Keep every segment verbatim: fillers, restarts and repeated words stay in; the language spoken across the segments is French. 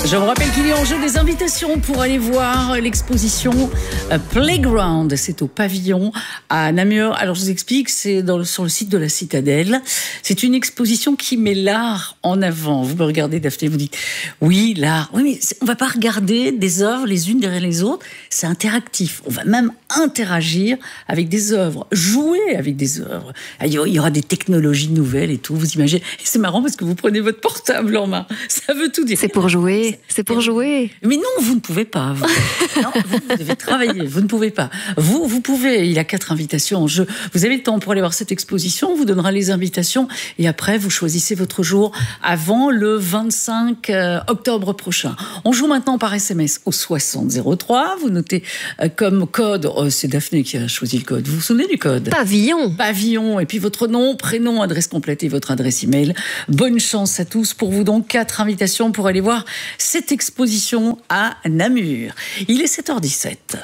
Je vous rappelle qu'il y a en jeu des invitations pour aller voir l'exposition Playground. C'est au pavillon à Namur. Alors, je vous explique, c'est dans le, sur le site de la Citadelle. C'est une exposition qui met l'art en avant. Vous me regardez, Daphné, vous dites, oui, l'art. Oui, mais on va pas regarder des œuvres les unes derrière les autres. C'est interactif. On va même interagir avec des œuvres, jouer avec des œuvres. Il y aura des technologies nouvelles et tout. Vous imaginez. Et c'est marrant parce que vous prenez votre portable en main. Ça veut tout dire. C'est pour jouer. C'est pour jouer. Mais non, vous ne pouvez pas. Vous, non, vous, vous devez travailler. Vous ne pouvez pas. Vous, vous pouvez. Il y a quatre invitations en jeu. Vous avez le temps pour aller voir cette exposition. On vous donnera les invitations. Et après, vous choisissez votre jour avant le vingt-cinq octobre prochain. On joue maintenant par S M S au soixante zéro trois. Vous notez comme code. Oh, c'est Daphné qui a choisi le code. Vous vous souvenez du code ? Pavillon. Pavillon. Et puis votre nom, prénom, adresse complète et votre adresse email. Bonne chance à tous. Pour vous donc, quatre invitations pour aller voir cette exposition à Namur. Il est sept heures dix-sept.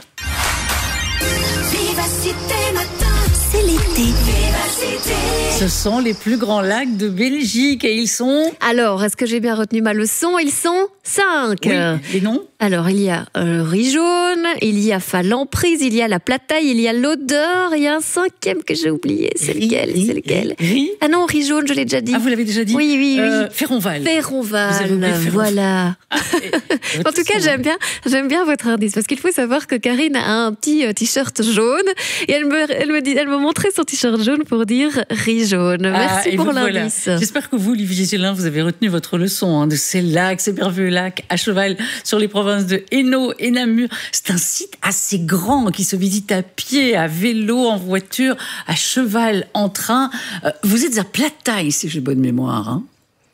Vivacité matin, c'est l'été. Vivacité. Ce sont les plus grands lacs de Belgique et ils sont... Alors, est-ce que j'ai bien retenu ma leçon ? Ils sont cinq. Oui, les noms ? Alors, il y a euh, Rijaune, il y a Falemprise, il y a la Plataille, il y a l'Odeur, il y a un cinquième que j'ai oublié. C'est Ri, lequel ri, C'est lequel ri. Ah non, Rijaune, je l'ai déjà dit. Ah, vous l'avez déjà dit ? Oui, oui, oui. Euh, Ferronval. Vous avez Ferronval, oublié Ferronval. voilà. Ah, et- En tout cas, j'aime bien, j'aime bien votre indice parce qu'il faut savoir que Karine a un petit euh, t-shirt jaune et elle me, elle me dit, elle me montrait son t-shirt jaune pour dire Rijaune. Merci Ah, et pour vous, voilà. l'indice. J'espère que vous, Olivier Gélin, vous avez retenu votre leçon hein, de ces lacs, ces merveilleux lacs à cheval sur les provinces de Hainaut et Namur. C'est un site assez grand qui se visite à pied, à vélo, en voiture, à cheval, en train. Euh, vous êtes à Plataille, si j'ai bonne mémoire. Hein.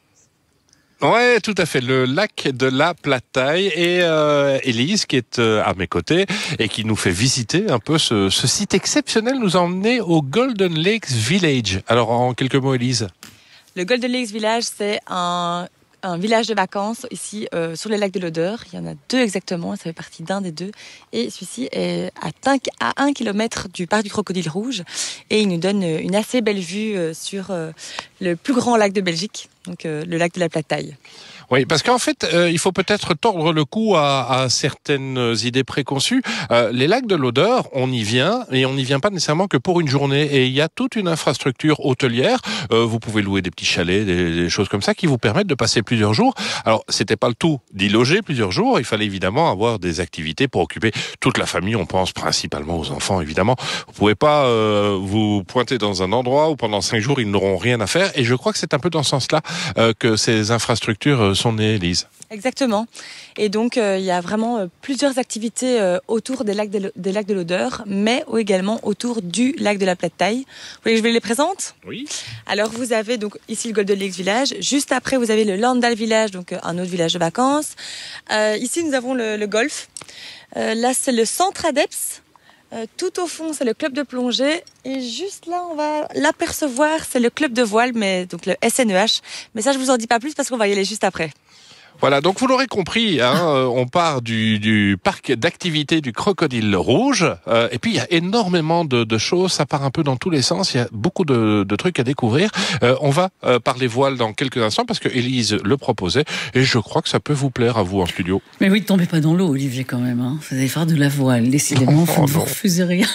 Ouais, tout à fait. Le lac de la Plataille et euh, Élise qui est euh, à mes côtés et qui nous fait visiter un peu ce, ce site exceptionnel, nous a emmené au Golden Lakes Village. Alors, en quelques mots, Élise. Le Golden Lakes Village, c'est un, un village de vacances ici euh, sur les lacs de l'Odeur. Il y en a deux exactement, ça fait partie d'un des deux. Et celui-ci est à un kilomètre du parc du Crocodile Rouge. Et il nous donne une assez belle vue euh, sur euh, le plus grand lac de Belgique, donc euh, le lac de la Plataille. Oui, parce qu'en fait, euh, il faut peut-être tordre le cou à, à certaines idées préconçues. Euh, les lacs de l'Odeur, on y vient, et on n'y vient pas nécessairement que pour une journée. Et il y a toute une infrastructure hôtelière. Euh, vous pouvez louer des petits chalets, des, des choses comme ça, qui vous permettent de passer plusieurs jours. Alors, c'était pas le tout d'y loger plusieurs jours. Il fallait évidemment avoir des activités pour occuper toute la famille. On pense principalement aux enfants, évidemment. Vous pouvez pas euh, vous pointer dans un endroit où pendant cinq jours, ils n'auront rien à faire. Et je crois que c'est un peu dans ce sens-là euh, que ces infrastructures euh, sont nées, Élise. Exactement. Et donc, euh, il y a vraiment euh, plusieurs activités euh, autour des lacs de, des lacs de l'Odeur, mais également autour du lac de la Plataille. Vous voulez que je les présente ? Oui. Alors, vous avez donc ici le Golden Lakes Village. Juste après, vous avez le Landal Village, donc euh, un autre village de vacances. Euh, ici, nous avons le, le golf. Euh, là, c'est le centre Adeps. Euh, tout au fond, c'est le club de plongée. Et juste là, on va l'apercevoir, c'est le club de voile, mais donc le S N E H. Mais ça, je vous en dis pas plus parce qu'on va y aller juste après. Voilà, donc vous l'aurez compris, hein, euh, on part du, du parc d'activités du Crocodile Rouge, euh, et puis il y a énormément de, de choses, ça part un peu dans tous les sens, il y a beaucoup de, de trucs à découvrir. Euh, on va euh, parler voile dans quelques instants, parce que Élise le proposait, et je crois que ça peut vous plaire à vous en studio. Mais oui, ne tombez pas dans l'eau, Olivier, quand même. Hein. Vous allez faire de la voile, décidément, vous Oh, ne vous non. refusez rien.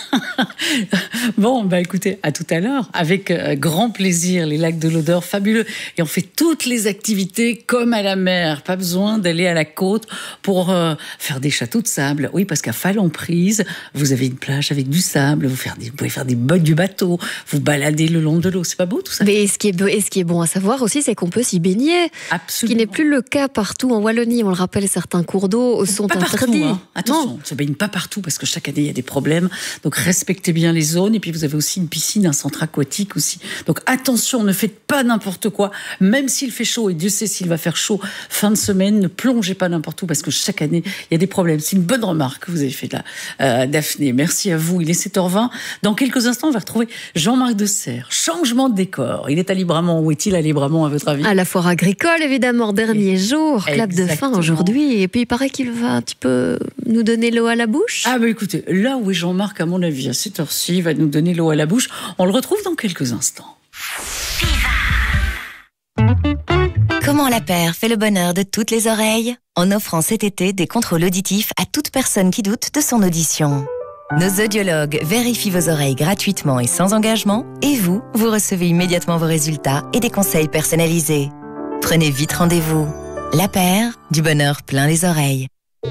Bon, bah écoutez, à tout à l'heure, avec euh, grand plaisir, les lacs de l'Odeur, fabuleux. Et on fait toutes les activités comme à la mer. Pas besoin d'aller à la côte pour euh, faire des châteaux de sable. Oui, parce qu'à Falemprise, vous avez une plage avec du sable, vous, faire des, vous pouvez faire des bottes du bateau, vous balader le long de l'eau. C'est pas beau tout ça ? Mais ce qui est, et ce qui est bon à savoir aussi, c'est qu'on peut s'y baigner. Ce Absolument. qui n'est plus le cas partout en Wallonie. On le rappelle, certains cours d'eau sont Pas partout, interdits. hein. Attention, Non. on ne se baigne pas partout parce que chaque année il y a des problèmes. Donc respectez bien les zones. Et puis vous avez aussi une piscine, un centre aquatique aussi. Donc attention, ne faites pas n'importe quoi. Même s'il fait chaud, et Dieu sait s'il va faire chaud fin de semaine, ne plongez pas n'importe où parce que chaque année il y a des problèmes. C'est une bonne remarque que vous avez faite là, euh, Daphné. Merci à vous. Il est sept heures vingt. Dans quelques instants, on va retrouver Jean-Marc Desserre. Changement de décor. Il est à Libramont. Où est-il à Libramont, à votre avis ? À la foire agricole, évidemment, dernier jour, clap de fin Exactement. aujourd'hui. Et puis il paraît qu'il va un petit peu nous donner l'eau à la bouche. Ah bah écoutez, là où est Jean-Marc, à mon avis, à cette heure-ci, il va nous donner l'eau à la bouche. On le retrouve dans quelques instants. Comment la paire fait le bonheur de toutes les oreilles? En offrant cet été des contrôles auditifs à toute personne qui doute de son audition. Nos audiologues vérifient vos oreilles gratuitement et sans engagement, et vous, vous recevez immédiatement vos résultats et des conseils personnalisés. Prenez vite rendez-vous. La paire, du bonheur plein les oreilles.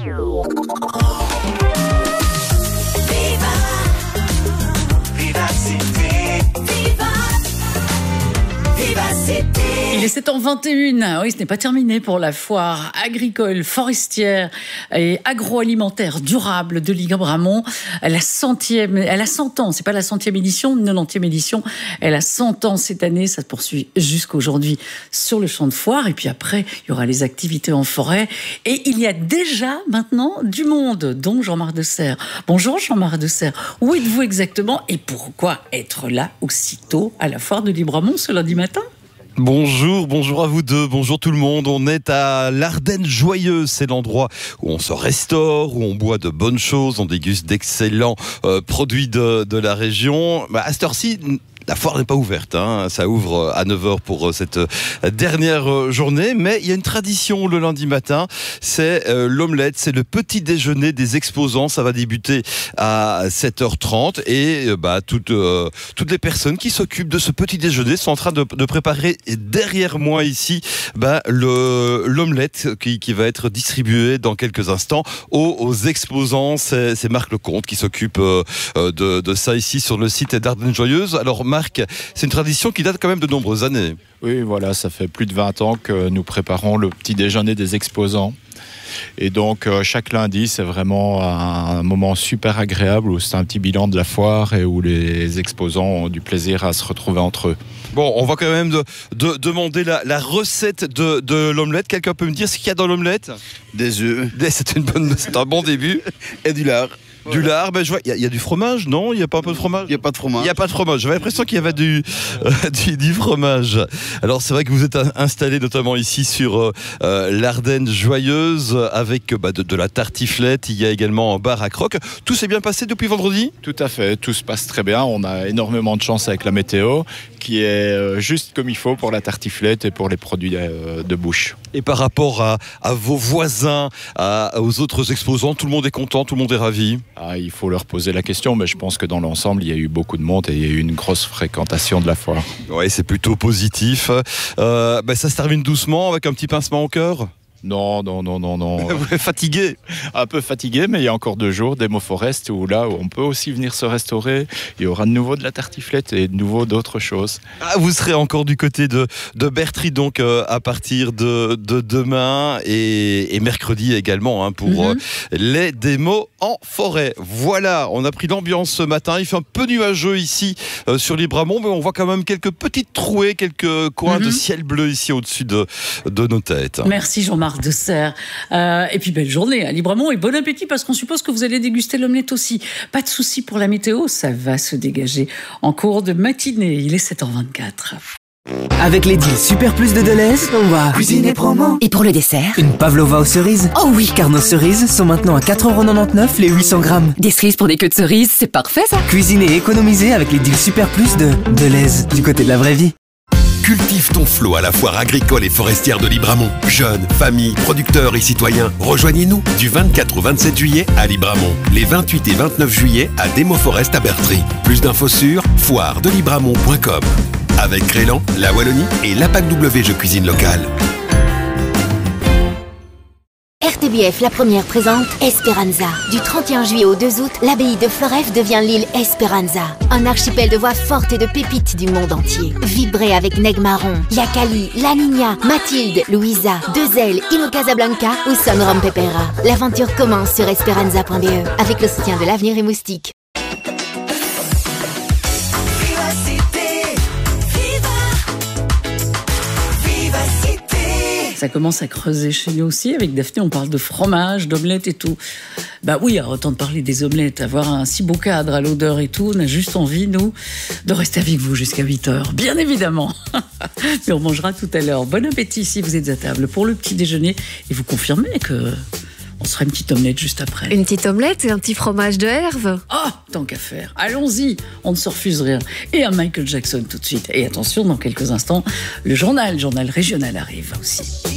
Il est sept heures vingt et une. Oui, ce n'est pas terminé pour la foire agricole, forestière et agroalimentaire durable de Libramont. Elle a centième, elle a cent ans. C'est pas la centième édition, nonantième édition. Elle a cent ans cette année. Ça se poursuit jusqu'aujourd'hui sur le champ de foire. Et puis après, il y aura les activités en forêt. Et il y a déjà maintenant du monde, dont Jean-Marc Desserre. Bonjour Jean-Marc Desserre. Où êtes-vous exactement et pourquoi être là aussitôt à la foire de Libramont ce lundi matin? Bonjour, bonjour à vous deux, bonjour tout le monde. On est à l'Ardenne Joyeuse, c'est l'endroit où on se restaure, où on boit de bonnes choses, on déguste d'excellents euh, produits de, de la région. Bah, à cette heure-ci, la foire n'est pas ouverte, hein. Ça ouvre à neuf heures pour cette dernière journée, mais il y a une tradition le lundi matin, c'est euh, l'omelette, c'est le petit déjeuner des exposants, ça va débuter à sept heures trente et euh, bah, toutes, euh, toutes les personnes qui s'occupent de ce petit déjeuner sont en train de, de préparer derrière moi ici bah, le, l'omelette qui, qui va être distribuée dans quelques instants aux, aux exposants. C'est, c'est Marc Lecomte qui s'occupe euh, de, de ça ici sur le site d'Ardenne Joyeuse. Alors Marc, c'est une tradition qui date quand même de nombreuses années. Oui, voilà, ça fait plus de vingt ans que nous préparons le petit déjeuner des exposants. Et donc, euh, chaque lundi, c'est vraiment un moment super agréable où c'est un petit bilan de la foire et où les exposants ont du plaisir à se retrouver entre eux. Bon, on va quand même de, de, demander la, la recette de, de l'omelette. Quelqu'un peut me dire ce qu'il y a dans l'omelette? Des œufs. C'est, une bonne, c'est un bon début. Et du lard. Du lard, ben je vois, il y, y a du fromage, non? Il n'y a pas un peu de fromage? Il n'y a pas de fromage. Il n'y a pas de fromage. J'avais l'impression qu'il y avait du, euh, du, du fromage. Alors c'est vrai que vous êtes installé notamment ici sur euh, l'Ardenne Joyeuse avec bah, de, de la tartiflette. Il y a également un bar à croque. Tout s'est bien passé depuis vendredi? Tout à fait, tout se passe très bien. On a énormément de chance avec la météo qui est euh, juste comme il faut pour la tartiflette et pour les produits euh, de bouche. Et par rapport à, à vos voisins, à, aux autres exposants, tout le monde est content, tout le monde est ravi? Ah, il faut leur poser la question, mais je pense que dans l'ensemble, il y a eu beaucoup de monde et il y a eu une grosse fréquentation de la foire. Oui, c'est plutôt positif. Euh, ben ça se termine doucement avec un petit pincement au cœur? Non, non, non, non, non. Vous êtes fatigué? Un peu fatigué, mais il y a encore deux jours d'Emo Forest où là, où on peut aussi venir se restaurer. Il y aura de nouveau de la tartiflette et de nouveau d'autres choses. Ah, vous serez encore du côté de, de Bertry, donc euh, à partir de, de demain et, et mercredi également hein, pour mm-hmm. euh, les démos en forêt. Voilà, on a pris l'ambiance ce matin. Il fait un peu nuageux ici euh, sur Libramont, mais on voit quand même quelques petites trouées, quelques coins mm-hmm. de ciel bleu ici au-dessus de, de nos têtes. Merci Jean-Marc Desserre. Euh, et puis belle journée à Libramont et bon appétit parce qu'on suppose que vous allez déguster l'omelette aussi. Pas de souci pour la météo, ça va se dégager en cours de matinée. Il est sept heures vingt-quatre. Avec les deals Super Plus de Deleuze, on va cuisiner promo. Et pour le dessert? Une pavlova aux cerises. Oh oui! Car nos cerises sont maintenant à quatre euros quatre-vingt-dix-neuf les huit cents grammes. Des cerises pour des queues de cerises, c'est parfait ça! Cuisiner et économiser avec les deals Super Plus de Deleuze, du côté de la vraie vie. Cultive ton flot à la foire agricole et forestière de Libramont. Jeunes, familles, producteurs et citoyens, rejoignez-nous du vingt-quatre au vingt-sept juillet à Libramont. Les vingt-huit et vingt-neuf juillet à Demo Forest à Bertry. Plus d'infos sur foire de libramont point com. Avec Crélan, la Wallonie et l'A P A C W Jeux Cuisine Locale. R T B F, la première, présente Esperanza. Du trente et un juillet au deux août, l'abbaye de Floreffe devient l'île Esperanza. Un archipel de voix fortes et de pépites du monde entier. Vibrez avec Neg Marron, Yakali, La Niña, Mathilde, Louisa, Deux Ailes, Ilo Casablanca ou Son Rom Pepera. L'aventure commence sur esperanza point b e avec le soutien de l'Avenir et Moustique. Ça commence à creuser chez nous aussi. Avec Daphné, on parle de fromage, d'omelette et tout. Bah oui, autant de parler des omelettes, avoir un si beau cadre à l'odeur et tout, on a juste envie, nous, de rester avec vous jusqu'à huit heures, bien évidemment. Mais on mangera tout à l'heure. Bon appétit si vous êtes à table pour le petit déjeuner. Et vous confirmez que On se fera une petite omelette juste après. Une petite omelette et un petit fromage de Herve. Ah, tant qu'à faire. Allons-y, on ne se refuse rien. Et un Michael Jackson tout de suite. Et attention, dans quelques instants, le journal, le journal régional arrive aussi.